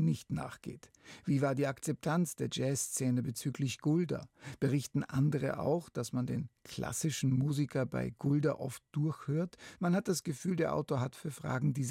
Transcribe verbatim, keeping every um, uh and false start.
nicht nachgeht? Wie war die Akzeptanz der Jazzszene bezüglich Gulda? Berichten andere auch, dass man den klassischen Musiker bei Gulda oft durchhört? Man hat das Gefühl, der Autor hat für Fragen dieser